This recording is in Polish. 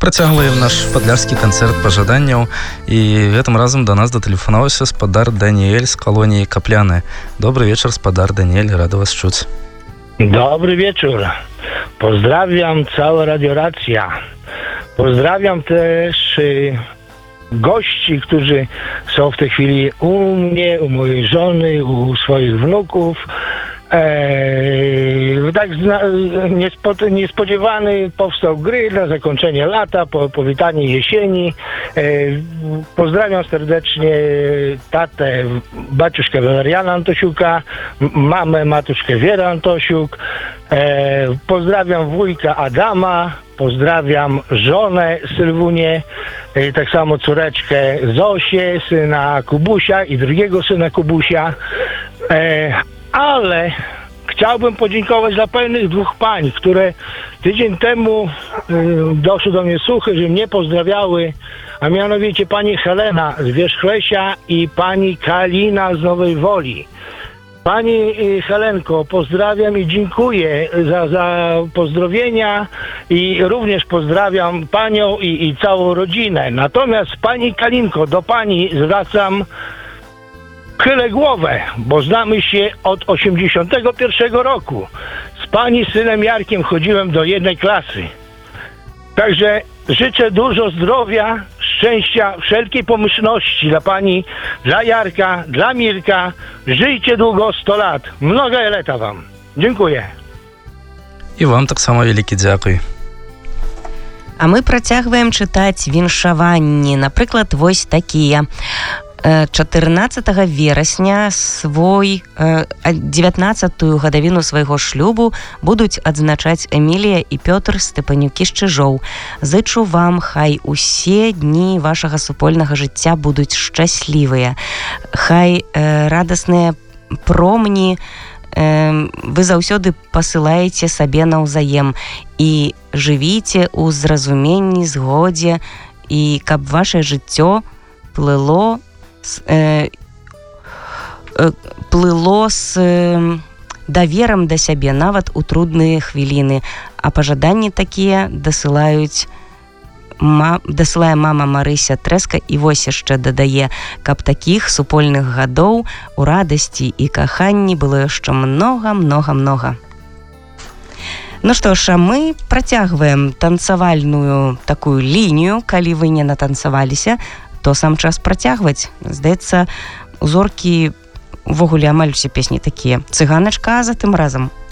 Працягваем наш падляшскі канцэрт пажаданняў, і гэтым разам да нас датэлефанаваўся спадар Даниэль з калоніі Капляны. Добрый вечер, спадар Даниэль, рада вас чуць. Dobry wieczór. Pozdrawiam cała radioracja. Pozdrawiam też gości, którzy są w tej chwili u mnie, u mojej żony, u swoich wnuków. Tak niespodziewany powstał grill na zakończenie lata, powitanie jesieni. Pozdrawiam serdecznie tatę baciuszkę Waleriana Antosiuka, mamę matuszkę Wierę Antosiuk. Pozdrawiam wujka Adama, pozdrawiam żonę Sylwunię, tak samo córeczkę Zosię, syna Kubusia i drugiego syna Kubusia. Ale chciałbym podziękować dla pewnych dwóch pań, które tydzień temu doszły do mnie słuchy, że mnie pozdrawiały, a mianowicie pani Helena z Wierzchlesia i pani Kalina z Nowej Woli. Pani Helenko, pozdrawiam i dziękuję za pozdrowienia i również pozdrawiam panią i całą rodzinę. Natomiast pani Kalinko, do pani zwracam chylę głowę, bo znamy się od 81 roku. Z pani synem Jarkiem chodziłem do jednej klasy. Także życzę dużo zdrowia, szczęścia, wszelkiej pomyślności dla pani, dla Jarka, dla Mirka. Żyjcie długo, 100 lat. Mnoga leta wam. Dziękuję. І вам таксама вялікі дзякуй. А мы працягваем чытаць віншаванні. Напрыклад, вось такія. 14 верасня 19-ю гадавіну свайго шлюбу будуць адзначаць Эмілія і Пётр Степанюкі з Чыжоў. Зычу вам, хай усе дні вашага супольнага жыцця будуць шчаслівыя. Хай радасныя промні вы заўсёды пасылаеце сабе наўзаем і жывіце ў зразуменні, згодзе, і каб ваше жыццё плыло з даверам да сябе нават у трудныя хвіліны. А пажаданні такія дасылае мама Марыся Трэска, і вось яшчэ дадае, каб такіх супольных гадоў у радасці і каханні было яшчэ многа. Ну што ж, а мы працягваем танцавальную такую лінію. Калі вы не натанцаваліся, то сам час працягваць. Здаецца, у зоркі увогуле амаль усе песні такія. Цыганачка за тым разам.